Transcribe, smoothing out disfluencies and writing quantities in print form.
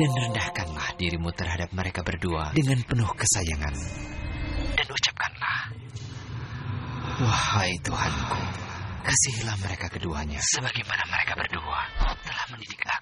dan rendahkanlah dirimu terhadap mereka berdua dengan penuh kesayangan. Dan ucapkanlah, wahai Tuhanku, kasihilah mereka keduanya sebagaimana mereka berdua telah mendidik aku.